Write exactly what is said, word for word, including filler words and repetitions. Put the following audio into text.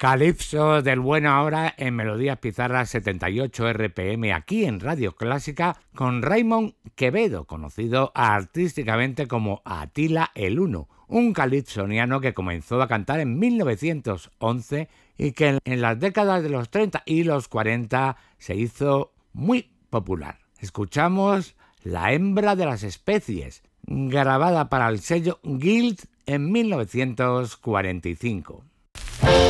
Calipso del bueno ahora en Melodías Pizarras setenta y ocho R P M aquí en Radio Clásica con Raymond Quevedo, conocido artísticamente como Atila el Uno, un calipsoniano que comenzó a cantar en mil novecientos once y que en las décadas de los treinta y los cuarenta se hizo muy popular. Escuchamos La hembra de las especies, grabada para el sello Guild en mil novecientos cuarenta y cinco.